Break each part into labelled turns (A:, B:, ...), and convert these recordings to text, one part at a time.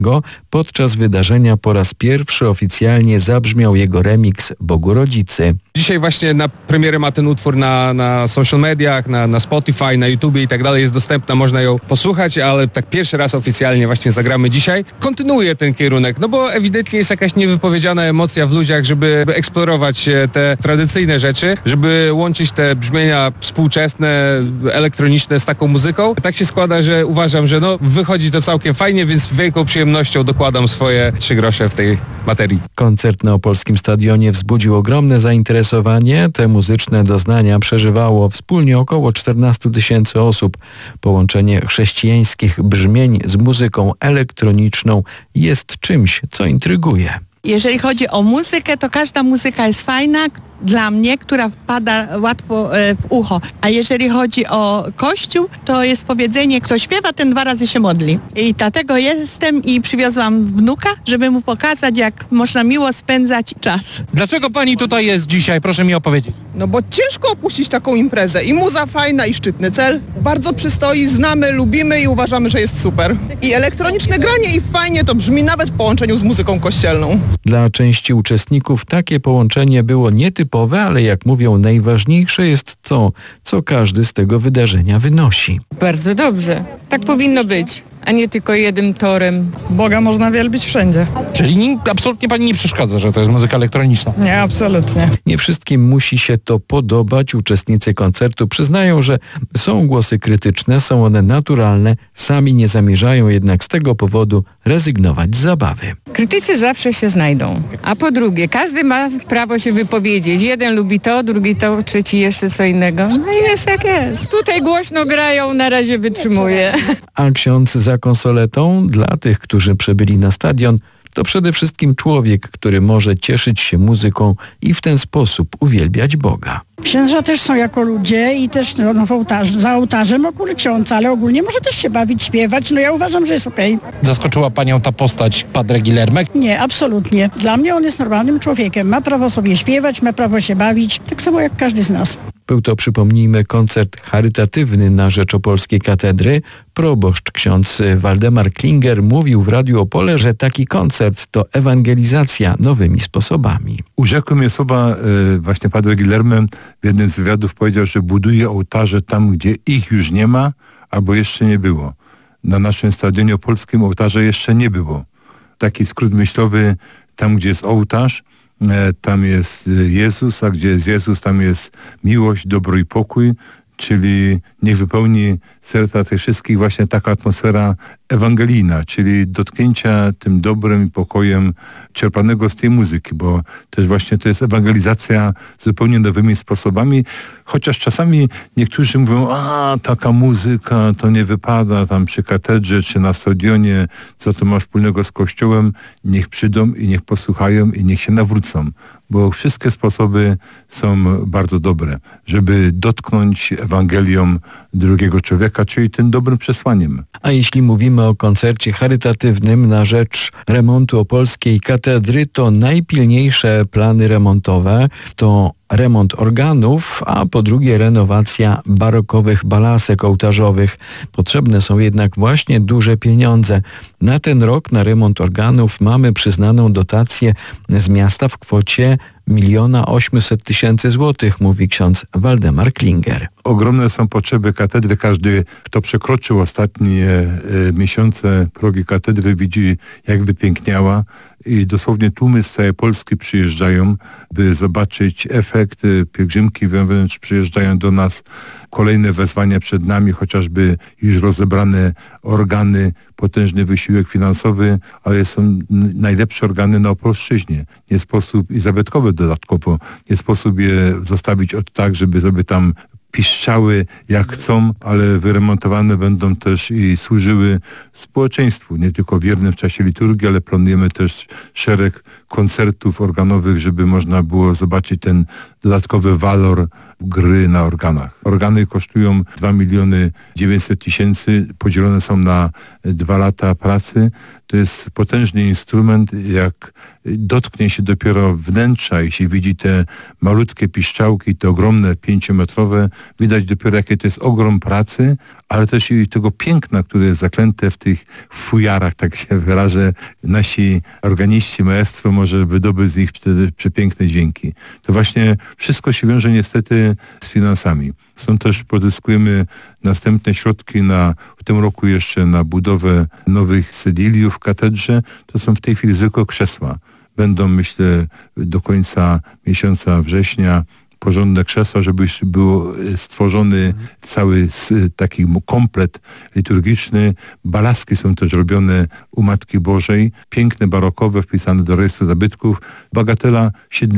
A: Podczas wydarzenia po raz pierwszy oficjalnie zabrzmiał jego remix Bogu Rodzicy.
B: Dzisiaj właśnie na premierę ma ten utwór na social mediach, na Spotify, na YouTubie i tak dalej. Jest dostępna, można ją posłuchać, ale tak pierwszy raz oficjalnie właśnie zagramy dzisiaj. Kontynuuję ten kierunek, no bo ewidentnie jest jakaś niewypowiedziana emocja w ludziach, żeby eksplorować te tradycyjne rzeczy, żeby łączyć te brzmienia współczesne, elektroniczne z taką muzyką. Tak się składa, że uważam, że wychodzi to całkiem fajnie, więc z wielką przyjemnością dokładam swoje 3 grosze w tej materii.
A: Koncert na Opolskim Stadionie wzbudził ogromne zainteresowanie. Te muzyczne doznania przeżywało wspólnie około 14 000 osób. Połączenie chrześcijańskich brzmień z muzyką elektroniczną jest czymś, co intryguje.
C: Jeżeli chodzi o muzykę, to każda muzyka jest fajna dla mnie, która wpada łatwo w ucho. A jeżeli chodzi o Kościół, to jest powiedzenie, kto śpiewa, ten 2 razy się modli. I dlatego jestem i przywiozłam wnuka, żeby mu pokazać, jak można miło spędzać czas.
D: Dlaczego pani tutaj jest dzisiaj? Proszę mi opowiedzieć.
E: No bo ciężko opuścić taką imprezę. I muza fajna, i szczytny cel. Bardzo przystoi, znamy, lubimy i uważamy, że jest super. I elektroniczne granie i fajnie to brzmi nawet w połączeniu z muzyką kościelną.
A: Dla części uczestników takie połączenie było nietypowe, ale jak mówią, najważniejsze jest to, co każdy z tego wydarzenia wynosi.
F: Bardzo dobrze. Tak powinno być, a nie tylko jednym torem.
G: Boga można wielbić wszędzie.
D: Czyli absolutnie pani nie przeszkadza, że to jest muzyka elektroniczna?
G: Nie, absolutnie.
A: Nie wszystkim musi się to podobać. Uczestnicy koncertu przyznają, że są głosy krytyczne, są one naturalne, sami nie zamierzają jednak z tego powodu rezygnować z zabawy.
F: Krytycy zawsze się znajdą. A po drugie, każdy ma prawo się wypowiedzieć. Jeden lubi to, drugi to, trzeci jeszcze co innego. No i jest jak jest. Tutaj głośno grają, na razie wytrzymuję.
A: A ksiądz za konsoletą dla tych, którzy przybyli na stadion, to przede wszystkim człowiek, który może cieszyć się muzyką i w ten sposób uwielbiać Boga.
H: Księża też są jako ludzie i też za ołtarzem ogólnie ksiądz, ale ogólnie może też się bawić, śpiewać. Ja uważam, że jest okej.
D: Zaskoczyła panią ta postać Padre Guillermo?
H: Nie, absolutnie. Dla mnie on jest normalnym człowiekiem. Ma prawo sobie śpiewać, ma prawo się bawić, tak samo jak każdy z nas.
A: Był to, przypomnijmy, koncert charytatywny na rzecz Opolskiej Katedry. Proboszcz ksiądz Waldemar Klinger mówił w Radiu Opole, że taki koncert to ewangelizacja nowymi sposobami.
I: Urzekły mnie słowa właśnie Padre Guillermo. W jednym z wywiadów powiedział, że buduje ołtarze tam, gdzie ich już nie ma, albo jeszcze nie było. Na naszym stadionie opolskim ołtarza jeszcze nie było. Taki skrót myślowy, tam gdzie jest ołtarz, tam jest Jezus, a gdzie jest Jezus, tam jest miłość, dobro i pokój, czyli niech wypełni serca tych wszystkich właśnie taka atmosfera ewangelijna, czyli dotknięcia tym dobrem i pokojem czerpanego z tej muzyki, bo też właśnie to jest ewangelizacja zupełnie nowymi sposobami, chociaż czasami niektórzy mówią, taka muzyka to nie wypada tam przy katedrze czy na stadionie, co to ma wspólnego z Kościołem, niech przyjdą i niech posłuchają i niech się nawrócą, bo wszystkie sposoby są bardzo dobre, żeby dotknąć Ewangelią drugiego człowieka, czyli tym dobrym przesłaniem.
A: A jeśli mówimy o koncercie charytatywnym na rzecz remontu Opolskiej Katedry, to najpilniejsze plany remontowe to remont organów, a po drugie renowacja barokowych balasek ołtarzowych. Potrzebne są jednak właśnie duże pieniądze. Na ten rok na remont organów mamy przyznaną dotację z miasta w kwocie 1 800 000 złotych, mówi ksiądz Waldemar Klinger.
I: Ogromne są potrzeby katedry. Każdy, kto przekroczył ostatnie miesiące progi katedry, widzi, jak wypiękniała i dosłownie tłumy z całej Polski przyjeżdżają, by zobaczyć efekt. Pielgrzymki wewnątrz przyjeżdżają do nas. Kolejne wezwania przed nami, chociażby już rozebrane organy, potężny wysiłek finansowy, ale są najlepsze organy na Opolszczyźnie. Nie sposób, i zabytkowe dodatkowo, nie sposób je zostawić tak, żeby sobie tam piszczały jak chcą, ale wyremontowane będą też i służyły społeczeństwu, nie tylko wiernym w czasie liturgii, ale planujemy też szereg koncertów organowych, żeby można było zobaczyć ten dodatkowy walor gry na organach. Organy kosztują 2 900 000, podzielone są na 2 lata pracy. To jest potężny instrument, jak dotknie się dopiero wnętrza i się widzi te malutkie piszczałki, te ogromne 5-metrowe, widać dopiero, jakie to jest ogrom pracy, ale też i tego piękna, które jest zaklęte w tych fujarach, tak się wyrażę. Nasi organiści, maestro może wydobyć z nich przepiękne dźwięki. To właśnie wszystko się wiąże niestety z finansami. Stąd też pozyskujemy następne środki w tym roku jeszcze na budowę nowych sedieliów w katedrze. To są w tej chwili zwykłe krzesła. Będą, myślę, do końca miesiąca września porządne krzesła, żeby był stworzony cały taki komplet liturgiczny. Balaski są też robione u Matki Bożej, piękne, barokowe, wpisane do rejestru zabytków. Bagatela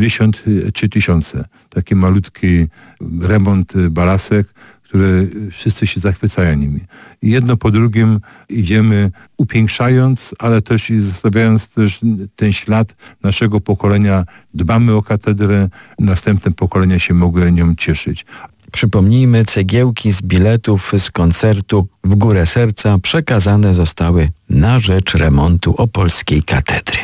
I: 73 000. Taki malutki remont balasek, które wszyscy się zachwycają nimi. I jedno po drugim idziemy upiększając, ale też i zostawiając też ten ślad naszego pokolenia. Dbamy o katedrę, następne pokolenia się mogły nią cieszyć.
A: Przypomnijmy, cegiełki z biletów z koncertu W Górę Serca przekazane zostały na rzecz remontu Opolskiej Katedry.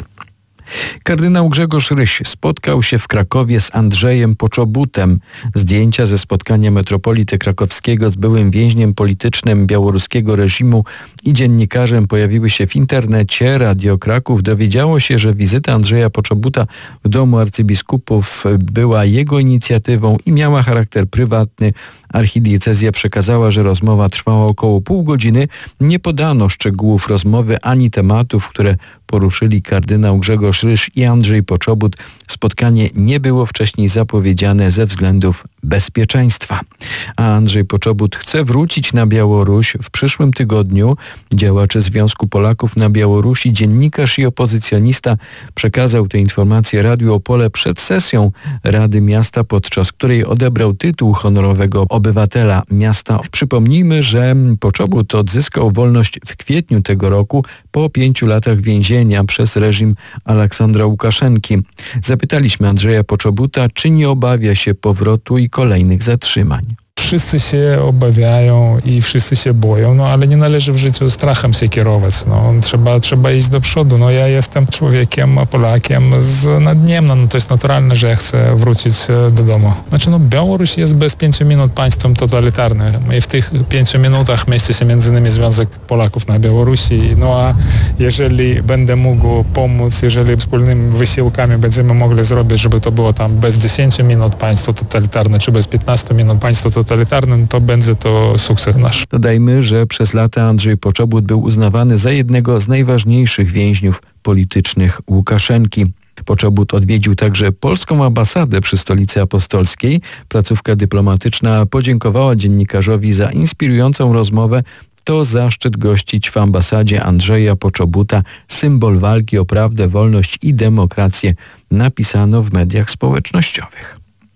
A: Kardynał Grzegorz Ryś spotkał się w Krakowie z Andrzejem Poczobutem. Zdjęcia ze spotkania metropolity krakowskiego z byłym więźniem politycznym białoruskiego reżimu i dziennikarzem pojawiły się w internecie. Radio Kraków dowiedziało się, że wizyta Andrzeja Poczobuta w domu arcybiskupów była jego inicjatywą i miała charakter prywatny. Archidiecezja przekazała, że rozmowa trwała około pół godziny. Nie podano szczegółów rozmowy ani tematów, które poruszyli kardynał Grzegorz Ryś i Andrzej Poczobut. Spotkanie nie było wcześniej zapowiedziane ze względów bezpieczeństwa. A Andrzej Poczobut chce wrócić na Białoruś w przyszłym tygodniu. Działacze Związku Polaków na Białorusi, dziennikarz i opozycjonista przekazał tę informację Radiu Opole przed sesją Rady Miasta, podczas której odebrał tytuł honorowego obywatela miasta. Przypomnijmy, że Poczobut odzyskał wolność w kwietniu tego roku po 5 latach więzienia przez reżim Aleksandra Łukaszenki. Zapytaliśmy Andrzeja Poczobuta, czy nie obawia się powrotu i kolejnych zatrzymań.
J: Wszyscy się obawiają i wszyscy się boją, ale nie należy w życiu strachem się kierować. Trzeba iść do przodu. Ja jestem człowiekiem, Polakiem z Nadniemna. To jest naturalne, że ja chcę wrócić do domu. Białoruś jest bez 5 minut państwem totalitarnym i w tych 5 minutach mieści się między innymi Związek Polaków na Białorusi. A jeżeli będę mógł pomóc, jeżeli wspólnymi wysiłkami będziemy mogli zrobić, żeby to było tam bez 10 minut państwo totalitarne, czy bez 15 minut państwo totalitarne, to będzie to sukces nasz.
A: Dodajmy, że przez lata Andrzej Poczobut był uznawany za jednego z najważniejszych więźniów politycznych Łukaszenki. Poczobut odwiedził także polską ambasadę przy Stolicy Apostolskiej. Placówka dyplomatyczna podziękowała dziennikarzowi za inspirującą rozmowę. To zaszczyt gościć w ambasadzie Andrzeja Poczobuta, symbol walki o prawdę, wolność i demokrację, napisano w mediach społecznościowych.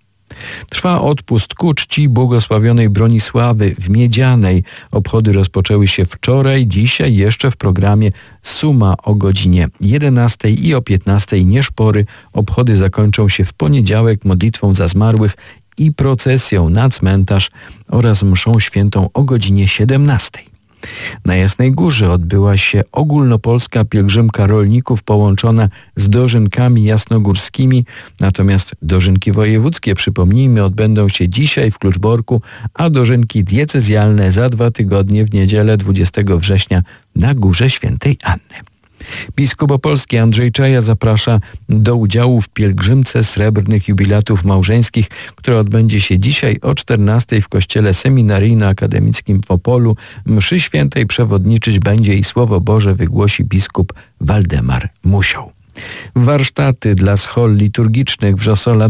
A: Trwa odpust ku czci błogosławionej Bronisławy w Miedzianej. Obchody rozpoczęły się wczoraj, dzisiaj jeszcze w programie Suma o godzinie 11 i o 15 nieszpory. Obchody zakończą się w poniedziałek modlitwą za zmarłych i procesją na cmentarz oraz mszą świętą o godzinie 17. Na Jasnej Górze odbyła się ogólnopolska pielgrzymka rolników połączona z dożynkami jasnogórskimi, natomiast dożynki wojewódzkie, przypomnijmy, odbędą się dzisiaj w Kluczborku, a dożynki diecezjalne za 2 tygodnie w niedzielę 20 września na Górze Świętej Anny. Biskup opolski Andrzej Czaja zaprasza do udziału w pielgrzymce srebrnych jubilatów małżeńskich, która odbędzie się dzisiaj o 14 w kościele seminaryjno-akademickim w Opolu. Mszy świętej przewodniczyć będzie i Słowo Boże wygłosi biskup Waldemar Musioł. Warsztaty dla schol liturgicznych Wrzosola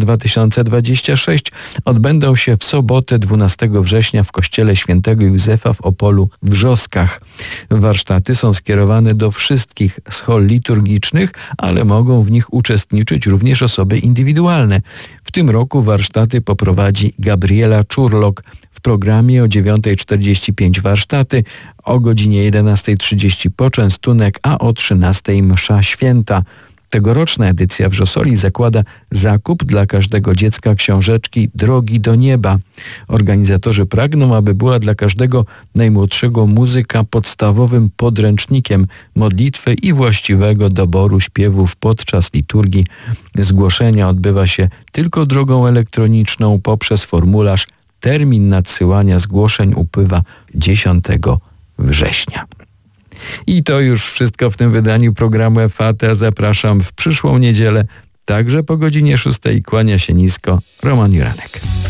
A: 2026 odbędą się w sobotę 12 września w kościele świętego Józefa w Opolu w Wrzoskach. Warsztaty są skierowane do wszystkich schol liturgicznych, ale mogą w nich uczestniczyć również osoby indywidualne. W tym roku warsztaty poprowadzi Gabriela Czurlok. W programie o 9:45 warsztaty, o godzinie 11:30 poczęstunek, a o 13:00 msza święta. Tegoroczna edycja Wrzosoli zakłada zakup dla każdego dziecka książeczki Drogi do nieba. Organizatorzy pragną, aby była dla każdego najmłodszego muzyka podstawowym podręcznikiem modlitwy i właściwego doboru śpiewów podczas liturgii. Zgłoszenia odbywa się tylko drogą elektroniczną poprzez formularz termin nadsyłania zgłoszeń upływa 10 września. I to już wszystko w tym wydaniu programu FAT. Zapraszam w przyszłą niedzielę, także po godzinie 6. Kłania się nisko Roman Juranek.